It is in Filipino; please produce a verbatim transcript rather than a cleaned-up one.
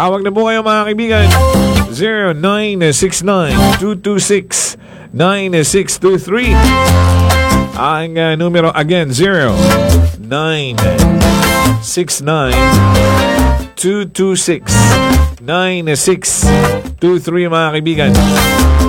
Tawag na po kayo mga kaibigan. zero nine six nine, two two six, nine six two three. Ang uh, numero again, zero nine six nine, two two six, nine six two three mga kaibigan.